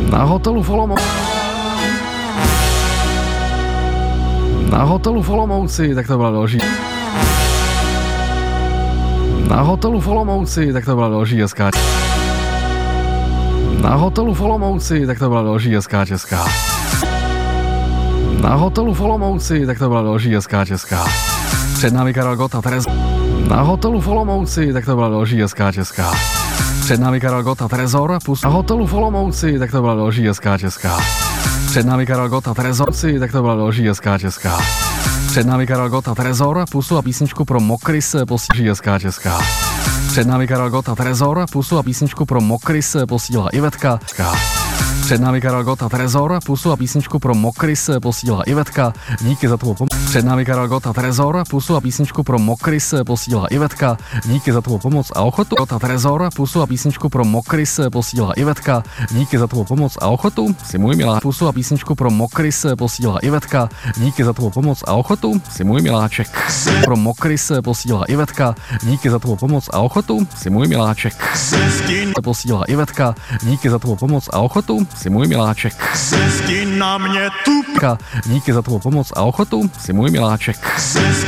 Na hotelu v Olomouci, tak to byla další. Na hotelu v Olomouci, tak to byla další hezká. Na hotelu v Olomouci, tak to byla další hezká česká. Na hotelu v Olomouci, tak to byla další hezká česká. Před námi Karel Gott a Trezor. Na hotelu v Olomouci, tak to byla další hezká česká. Před námi Karel Gott a Trezor. Na hotelu v Olomouci, tak to byla další hezká česká. Před námi Karel Gott a Trezor. Tak to byla další hezká česká. Před námi Karel Gott a Trezor. Pusu a písničku pro Mokrys posílá hezká česká. Před námi Karel Gott a Trezor. Pusu a písničku pro Mokrys posílá Ivetka. Před námi Karel Gott a Trezor. Pusu a písničku pro Mokrys posílá Ivetka. Díky za tvou pomoc. Před námi Karel Gott a Trezor. Pusu a písničku pro Mokrys posílá Ivetka. Díky za tvou pomoc a ochotu. Gott a Trezor. Pusu a písničku pro Mokrys posílá Ivetka. Díky za tvou pomoc a ochotu. Si můj milá. Pusu a písničku pro Mokrys posílá Ivetka. Díky za tvou pomoc a ochotu. Si můj miláček. Pro Mokrys posílá Ivetka. Díky za tvou pomoc a ochotu. Si můj miláček. Posílá Ivetka. Díky za tvou pomoc a ochotu. Si můj miláček. Na mě tupka. Díky za tvou pomoc a ochotu. Si můj miláček.